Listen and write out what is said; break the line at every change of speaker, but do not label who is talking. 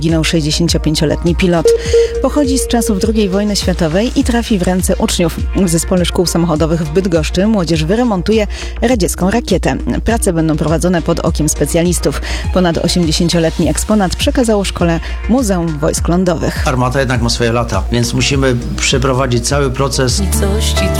Ginął 65-letni pilot. Pochodzi z czasów II wojny światowej i trafi w ręce uczniów. W Zespole Szkół Samochodowych w Bydgoszczy młodzież wyremontuje radziecką rakietę. Prace będą prowadzone pod okiem specjalistów. Ponad 80-letni eksponat przekazało szkole Muzeum Wojsk Lądowych.
Armata jednak ma swoje lata, więc musimy przeprowadzić cały proces.